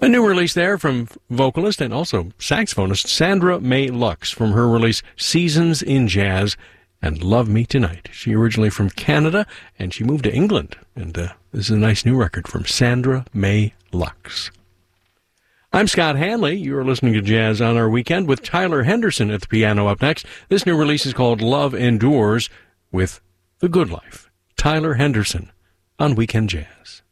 A new release there from vocalist and also saxophonist Sandra May Lux from her release Seasons in Jazz and Love Me Tonight. She originally from Canada, and she moved to England. And this is a nice new record from Sandra May Lux. I'm Scott Hanley. You're listening to Jazz on Our Weekend with Tyler Henderson at the piano up next. This new release is called Love Endures with The Good Life. Tyler Henderson on Weekend Jazz.